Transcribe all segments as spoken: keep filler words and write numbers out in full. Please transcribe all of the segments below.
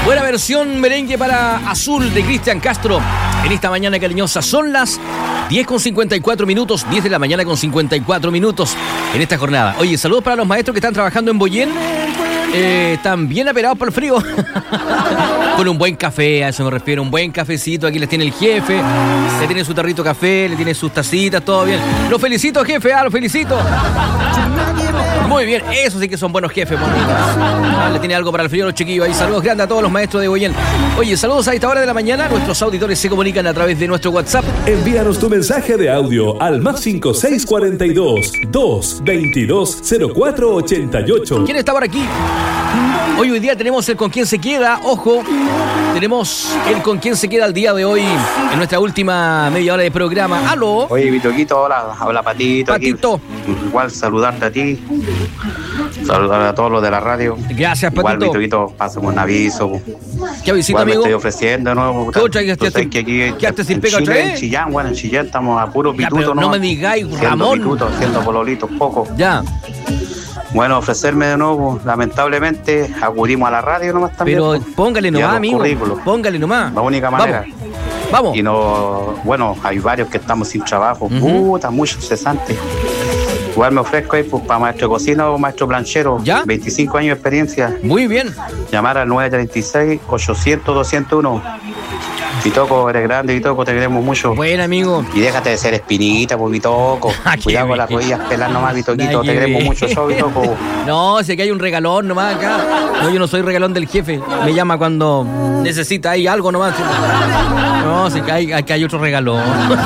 Buena versión merengue para Azul de Cristian Castro en esta mañana cariñosa. Son las diez con cincuenta y cuatro minutos, diez de la mañana con cincuenta y cuatro minutos en esta jornada. Oye, saludos para los maestros que están trabajando en Boyén. Eh, están bien aperados para el frío. Con un buen café, a eso me refiero, un buen cafecito. Aquí les tiene el jefe, le tiene su tarrito de café, le tiene sus tacitas, todo bien. Los felicito, jefe, ah, los felicito. Muy bien, eso sí que son buenos jefes, ah, le tiene algo para el frío a los chiquillos ahí. Saludos grandes a todos los maestros de Boyén. Oye, saludos a esta hora de la mañana. Nuestros auditores se comunican a través de nuestro WhatsApp. Envíanos tu mensaje de audio al más cinco seis cuatro dos, dos veintidós, cero cuatro ochenta y ocho. ¿Quién está por aquí? Hoy, hoy día tenemos el con quién se queda. Ojo, tenemos el con quién se queda el día de hoy en nuestra última media hora de programa. ¡Aló! Oye, Vitoquito, hola, habla Patito. Patito. Aquí. Igual saludarte a ti, saludar a todos los de la radio. Gracias, Patito. Igual, Vitoquito, pásame un aviso. ¿Qué avisito, Igual amigo? me estoy ofreciendo, ¿no? ¿Qué otra? Tú sabes que aquí ¿Quedaste sin en pega otra Chile, vez? en Chillán, bueno, en Chillán estamos a puro Ya, pituto, pero ¿no? no me digáis, Siendo Ramón. pituto, haciendo pololitos, poco. Ya. Bueno, ofrecerme de nuevo, lamentablemente, acudimos a la radio nomás también. Pero pues, póngale y a nomás, los amigo. currículos. Póngale nomás. La única manera. Vamos. Vamos. Y no, bueno, hay varios que estamos sin trabajo. Ujú. Puta, muchos cesantes. Igual me ofrezco ahí pues, para maestro de cocina o maestro planchero. ¿Ya? veinticinco años de experiencia. Muy bien. Llamar al nueve treinta y seis, ochocientos, doscientos uno. Vitoco, eres grande, Vitoco, te queremos mucho. Buen amigo. Y déjate de ser espinita, pues, Vitoco. Ah, qué Cuidado con las bien. rodillas pelas nomás, Vitoquito. Ah, Te qué queremos bien. mucho, yo, Vitoco. No, si aquí hay un regalón nomás acá. No, yo no soy regalón del jefe. Me llama cuando necesita ahí algo nomás. No, si que hay, aquí hay otro regalón.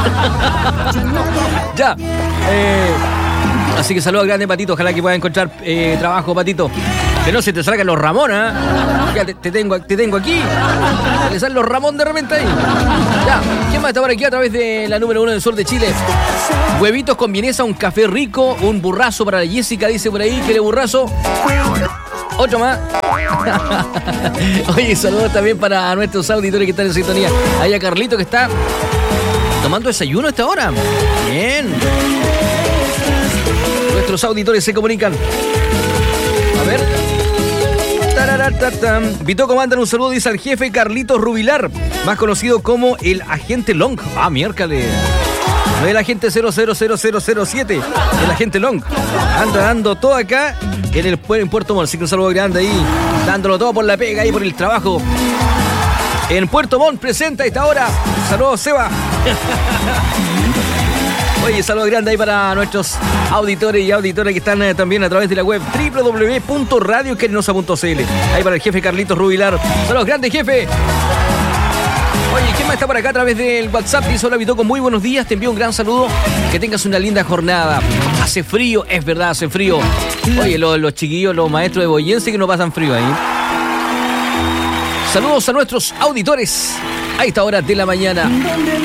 Ya. Eh, así que saludos grandes, Patito. Ojalá que puedas encontrar eh, trabajo, Patito. Que no se te salgan los Ramón, ¿ah? Ya te, te, tengo, te tengo aquí. Le salen los Ramón de repente ahí. Ya. ¿Quién más está por aquí a través de la número uno del sur de Chile? Huevitos con vienesa, un café rico, un burrazo para la Jessica, dice por ahí. ¿Quiere burrazo? Otro más. Oye, saludos también para nuestros auditores que están en sintonía. Ahí a Carlito que está tomando desayuno a esta hora. Bien. Nuestros auditores se comunican. A ver. Tararatatam. Vitoco, mandan un saludo, dice al jefe Carlitos Rubilar, más conocido como el agente Long. Ah, miércoles. No es el agente cero cero cero cero cero siete, el agente Long. Anda dando todo acá en el en Puerto Montt. Así que un saludo grande ahí, dándolo todo por la pega y por el trabajo. En Puerto Montt presenta a esta hora. Saludos, Seba. Oye, saludos grandes ahí para nuestros auditores y auditoras que están eh, también a través de la web doble u doble u doble u punto radio querenosa punto c l. Ahí para el jefe Carlitos Rubilar. Saludos grandes, jefe. Oye, ¿quién más está por acá a través del WhatsApp? Dice: hola, Vitoco, muy buenos días, te envío un gran saludo, que tengas una linda jornada. Hace frío, es verdad, hace frío. Oye, los, los chiquillos, los maestros de Boyén sí que no pasan frío ahí. Saludos a nuestros auditores a esta hora de la mañana.